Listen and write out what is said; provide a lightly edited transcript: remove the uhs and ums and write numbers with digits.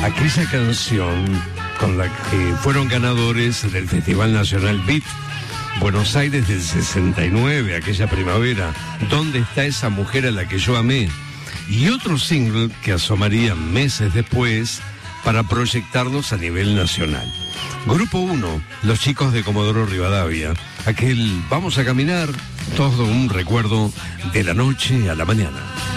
aquella canción con la que fueron ganadores del Festival Nacional Beat Buenos Aires del 69, aquella primavera. ¿Dónde está esa mujer a la que yo amé? Y otro single que asomaría meses después para proyectarlos a nivel nacional. Grupo 1, Los Chicos de Comodoro Rivadavia. Aquel Vamos a Caminar, todo un recuerdo de la noche a la mañana.